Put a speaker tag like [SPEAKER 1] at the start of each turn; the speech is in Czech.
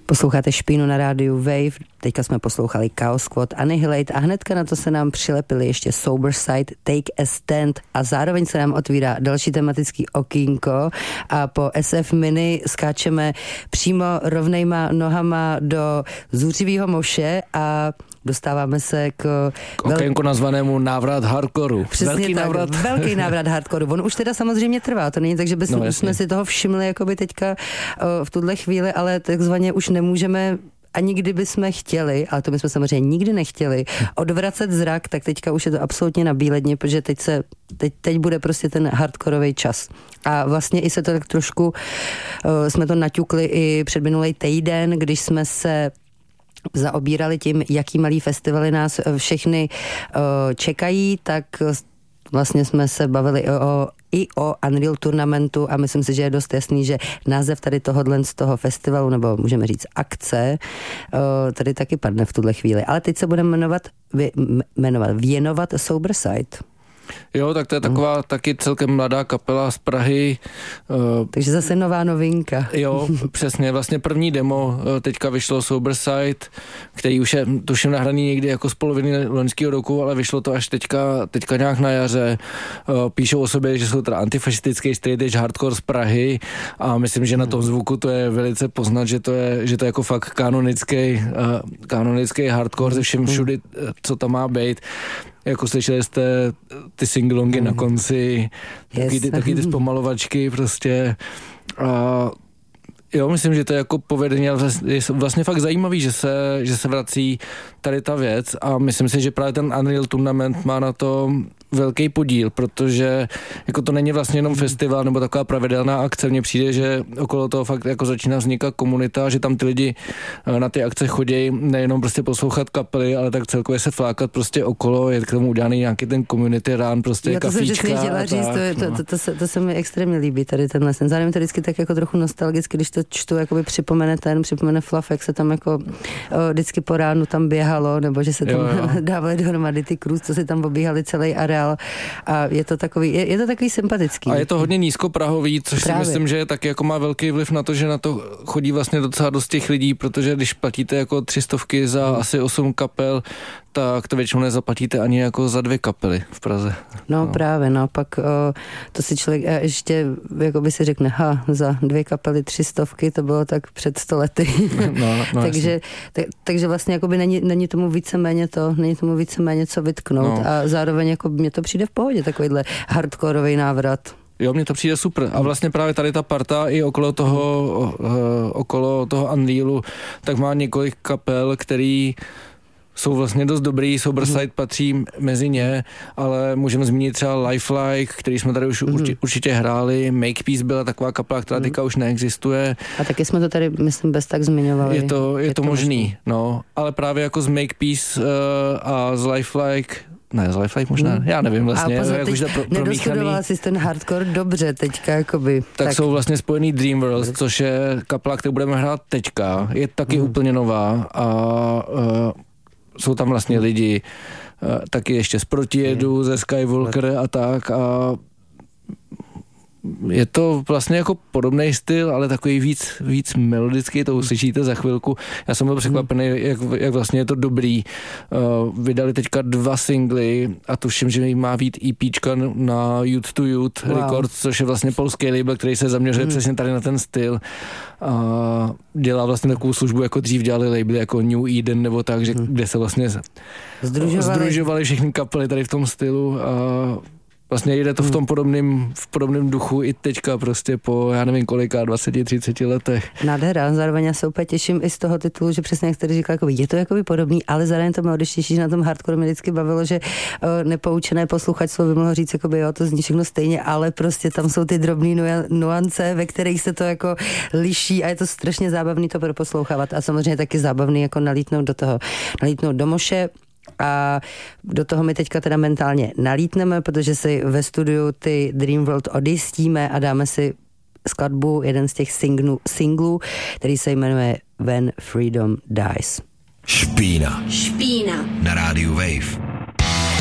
[SPEAKER 1] Posloucháte Špínu na rádiu Wave, teďka jsme poslouchali Chaos Squad, Annihilate a hnedka na to se nám přilepili ještě Sober Side, Take a Stand a zároveň se nám otvírá další tematický okýnko a po SF Mini skáčeme přímo rovnejma nohama do zuřivýho moše a dostáváme se k
[SPEAKER 2] okénku nazvanému návrat hardcoreu.
[SPEAKER 1] Velký návrat hardcoreu. On už teda samozřejmě trvá, to není tak, že jsme si toho všimli jakoby teďka v tuhle chvíli, ale takzvaně už nemůžeme ani kdyby jsme chtěli, ale to bychom samozřejmě nikdy nechtěli, odvracet zrak, tak teďka už je to absolutně na bíledni, protože teď bude prostě ten hardkorový čas. A vlastně i se to tak trošku, jsme to naťukli i před minulý týden, když jsme se zaobírali tím, jaký malý festivaly nás všechny čekají, tak vlastně jsme se bavili i o Unreal Tournamentu a myslím si, že je dost jasný, že název tady tohohle z toho festivalu, nebo můžeme říct akce, tady taky padne v tuhle chvíli. Ale teď se budeme věnovat Sober Side.
[SPEAKER 2] Jo, tak to je taková taky celkem mladá kapela z Prahy.
[SPEAKER 1] Takže zase nová novinka.
[SPEAKER 2] Jo, přesně. Vlastně první demo teďka vyšlo Sober Side, který už je tuším nahraný někdy jako z poloviny loňského roku, ale vyšlo to až teďka nějak na jaře. Píšou o sobě, že jsou teda antifašistický straight edge hardcore z Prahy a myslím, že na tom zvuku to je velice poznat, že to je jako fakt kanonický hardcore ze všem všudy, co tam má být. Jako slyšeli jste ty singlongy na konci, taky ty zpomalovačky prostě. A jo, myslím, že to je jako povedeně, je vlastně fakt zajímavý, že se vrací tady ta věc a myslím si, že právě ten Unreal Tournament má na to velký podíl, protože jako to není vlastně jenom festival nebo taková pravidelná akce, mně přijde, že okolo toho fakt jako začíná vznikat komunita, že tam ty lidi na ty akce chodí nejenom prostě poslouchat kapely, ale tak celkově se flákat prostě okolo, je k tomu udělaný nějaký ten community run, prostě
[SPEAKER 1] jo,
[SPEAKER 2] kafíčka.
[SPEAKER 1] To jsem vždycky chtěla říct, to se mi extrémně líbí, tady tenhle ten. Zároveň to vždycky tak jako trochu nostalgicky, když to čtu, jakoby připomene Fluff, jak se tam jako vždycky po ránu tam běhalo, nebo že se tam dávali dohromady ty krůz, co se tam obíhali celý areál a je to takový sympatický.
[SPEAKER 2] A je to hodně nízkoprahový, což si myslím, že taky jako má velký vliv na to, že na to chodí vlastně docela dost těch lidí, protože když platíte jako 300 za asi 8 kapel, tak to většinou nezaplatíte ani jako za 2 kapely v Praze.
[SPEAKER 1] No právě, pak to si člověk ještě jako by si řekne, za 2 kapely 300, to bylo tak před 100 lety. No, takže vlastně jakoby není tomu víceméně co vytknout a zároveň jako mně to přijde v pohodě, takovýhle hardkorový návrat.
[SPEAKER 2] Jo, mně to přijde super. A vlastně právě tady ta parta i okolo toho Unrealu, tak má několik kapel, který jsou vlastně dost dobrý, Sober Side patří mezi ně, ale můžeme zmínit třeba Lifelike, který jsme tady už určitě hráli, Makepeace byla taková kapela, která teďka už neexistuje.
[SPEAKER 1] A taky jsme to tady, myslím, bez tak zmiňovali.
[SPEAKER 2] Je to možný, no, ale právě jako z Makepeace a z Lifelike možná, já nevím vlastně.
[SPEAKER 1] A pozor, teď nedostudovala jsi ten hardcore dobře teďka, jakoby.
[SPEAKER 2] Tak jsou vlastně spojený Dreamworld, což je kapela, kterou budeme hrát teďka, je taky úplně nová a jsou tam vlastně lidi, taky ještě z Protijedu, ze Skywalker a tak a je to vlastně jako podobný styl, ale takový víc melodický, to uslyšíte za chvilku. Já jsem byl překvapený, jak vlastně je to dobrý. Vydali teďka 2 singly a tuším, že má být EPčka na Youth to Youth Records, což je vlastně polský label, který se zaměřuje přesně tady na ten styl. A dělá vlastně takovou službu, jako dřív dělali labely jako New Eden nebo tak, že, kde se vlastně združovali všechny kapely tady v tom stylu a vlastně jde to v tom podobném duchu i teďka prostě po, já nevím kolika, 20-30 letech.
[SPEAKER 1] Nádhera, zároveň já se úplně těším i z toho titulu, že přesně jak jste říkal, jako je to jakoby podobný, ale zároveň to mě odeštěší, že na tom hardcore mě vždycky bavilo, že nepoučené posluchačstvo by mohlo říct, jakoby to zní všechno stejně, ale prostě tam jsou ty drobné nuance, ve kterých se to jako liší a je to strašně zábavný to proposlouchávat a samozřejmě taky zábavný jako nalítnout do moše. A do toho my teďka teda mentálně nalítneme, protože si ve studiu ty Dreamworld odjistíme a dáme si skladbu, jeden z těch singlů, který se jmenuje When Freedom Dies.
[SPEAKER 3] Špína na rádiu Wave.